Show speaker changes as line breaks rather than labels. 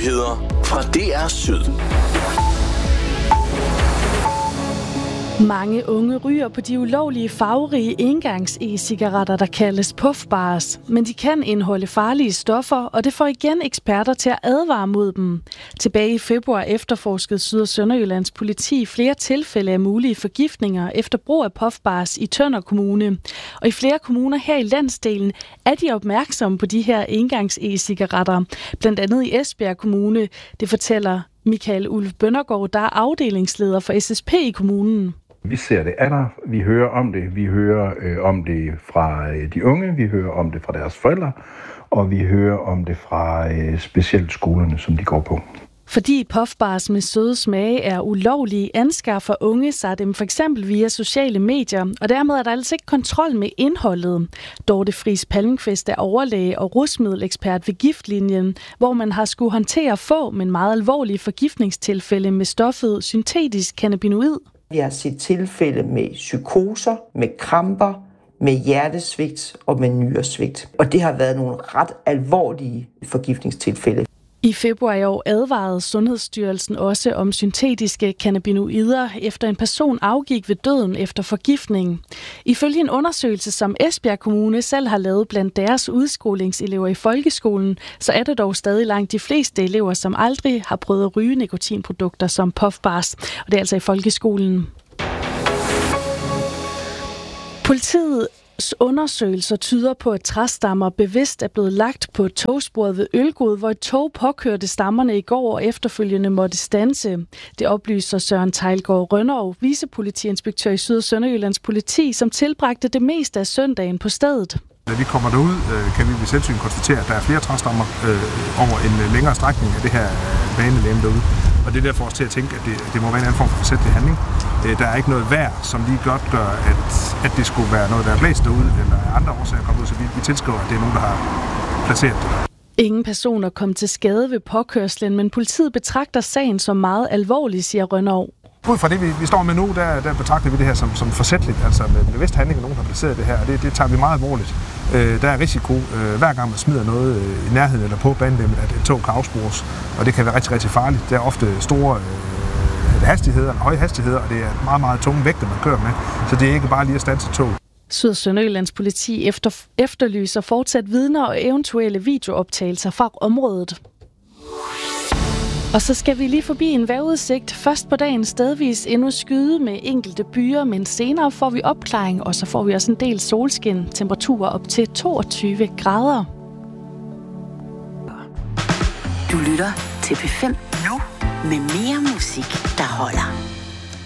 Nyheder fra DR Syd.
Mange unge ryger på de ulovlige farverige engangs-e-cigaretter, der kaldes puffbars. Men de kan indeholde farlige stoffer, og det får igen eksperter til at advare mod dem. Tilbage i februar efterforskede Syd- og Sønderjyllands politi flere tilfælde af mulige forgiftninger efter brug af puffbars i Tønder Kommune. Og i flere kommuner her i landsdelen er de opmærksomme på de her engangs-e-cigaretter. Blandt andet i Esbjerg Kommune. Det fortæller Michael Ulf Bøndergaard, der er afdelingsleder for SSP i kommunen.
Vi ser det af der. Vi hører om det. Vi hører om det fra de unge. Vi hører om det fra deres forældre. Og vi hører om det fra specielt skolerne, som de går på.
Fordi puffbars med søde smage er ulovlige, anskaffer unge sig dem for eksempel via sociale medier, og dermed er der altså ikke kontrol med indholdet. Dorte Friis Palmqvist er overlæge og rusmiddelekspert ved Giftlinjen, hvor man har skulle håndtere få, men meget alvorlige forgiftningstilfælde med stoffet syntetisk cannabinoid.
Vi har set tilfælde med psykoser, med kramper, med hjertesvigt og med nyresvigt. Og det har været nogle ret alvorlige forgiftningstilfælde.
I februar i år advarede Sundhedsstyrelsen også om syntetiske cannabinoider, efter en person afgik ved døden efter forgiftning. Ifølge en undersøgelse, som Esbjerg Kommune selv har lavet blandt deres udskolingselever i folkeskolen, så er det dog stadig langt de fleste elever, som aldrig har prøvet at ryge nikotinprodukter som puffbars. Og det er altså i folkeskolen. Politiets undersøgelser tyder på, at træstammer bevidst er blevet lagt på togsporet ved Ølgod, hvor et tog påkørte stammerne i går og efterfølgende måtte standse. Det oplyser Søren Teilgaard Rønnow, vicepolitiinspektør i Syd- og Sønderjyllands politi, som tilbragte det meste af søndagen på stedet.
Da vi kommer derud, kan vi ved selvsyn konstatere, at der er flere træstammer over en længere strækning af det her banelæme derude. Og det er derfor også til at tænke, at det må være en anden form for forsætlig handling. Der er ikke noget vejr, som lige godt gør, at det skulle være noget, der er blæst derude, eller andre årsager kommer ud, så vi tilskriver, at det er nogen, der har placeret det der.
Ingen personer kom til skade ved påkørslen, men politiet betragter sagen som meget alvorlig, siger Rønnow.
Ud fra det, vi står med nu, der betragter vi det her som forsætligt, altså med bevidst handling, at nogen har placeret det her, og det tager vi meget alvorligt. Der er risiko, hver gang man smider noget i nærheden eller på banelæmmet, at et tog kan afspores, og det kan være rigtig, rigtig farligt. Der er ofte store hastigheder, høje hastigheder, og det er meget, meget tunge vægte, man kører med, så det er ikke bare lige at standse tog.
Syd- og Sønderjyllands politi efterlyser fortsat vidner og eventuelle videooptagelser fra området. Og så skal vi lige forbi en vejrudsigt. Først på dagen stedvis endnu skyde med enkelte byer, men senere får vi opklaring, og så får vi også en del solskin. Temperaturer op til 22 grader.
Du lytter til P5 nu med mere musik, der holder.